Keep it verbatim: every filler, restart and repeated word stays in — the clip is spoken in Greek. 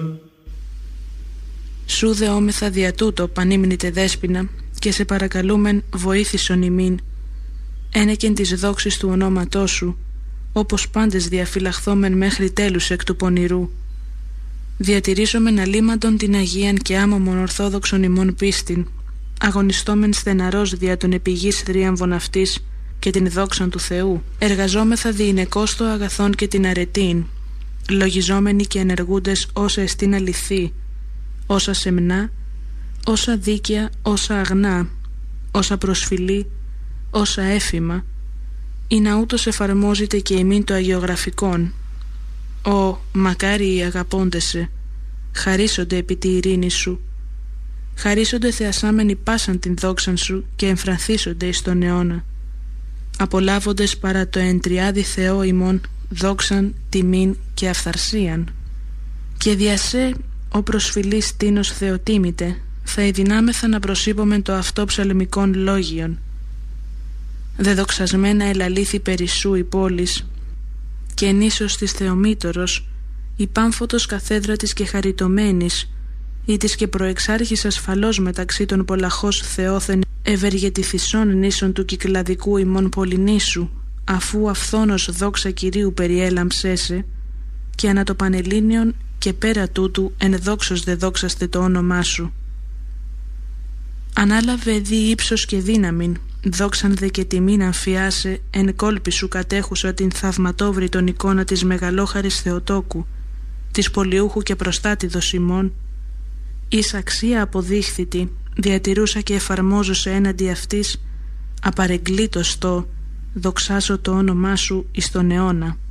Σου δεόμεθα δια τούτο, πανίμνητε Δέσποινα, και σε παρακαλούμεν βοήθησον ημίν, ένεκεν της δόξης του ονόματός σου, όπως πάντες διαφυλαχθόμεν μέχρι τέλους εκ του πονηρού. Διατηρήσομεν αλίμαντον την Αγίαν και άμωμον ορθόδοξον ημών πίστην, αγωνιστόμεν στεναρός δια των επιγής θρίαμβων αυτής και την δόξαν του Θεού, εργαζόμεθα διηνεκώς το αγαθόν και την αρετήν, λογιζόμενοι και ενεργούντες όσα εστίν αληθή, όσα σεμνά, όσα δίκαια, όσα αγνά, όσα προσφυλή, όσα έφημα, ή να ούτως εφαρμόζεται και ημίν το αγιογραφικόν. Ω, μακάρι οι αγαπώντεσαι, χαρίσονται επί τη ειρήνη σου, χαρίσονται θεασάμενοι πάσαν την δόξαν σου και εμφρανθίσονται εις τον αιώνα, απολάβοντες παρά το εν τριάδι Θεό ημών δόξαν, τιμήν και αυθαρσίαν. Και δια σε, ο προσφυλής τίνος Θεοτίμητε, θα ειδυνάμεθα να προσήπομεν το αυτό ψαλμικών λόγιον. Δεδοξασμένα ελαλήθη περισσού η πόλης, και εν ίσως της Θεομήτωρος, η πάμφωτος καθέδρα της και χαριτωμένης, ή της και προεξάρχης ασφαλώς μεταξύ των πολλαχώς Θεόθεν ευεργετηθισών νήσων του κυκλαδικού ημών πολυνήσου, αφού αυθόνος δόξα Κυρίου περιέλαμψέσαι, και ανά το Πανελλήνιον και πέρα τούτου εν δόξος δε δόξαστε το όνομά σου. Ανάλαβε δι ύψος και δύναμην, δόξαν δε και τιμήν αμφιάσε, εν κόλπη σου κατέχουσα την θαυματόβρητον εικόνα της μεγαλόχαρης Θεοτόκου, της πολιούχου και προστάτηδος ημών, εις αξία αποδείχθητη, διατηρούσα και εφαρμόζουσα έναντι αυτής, απαρεγκλήτως το, δοξάσω το όνομά σου εις τον αιώνα.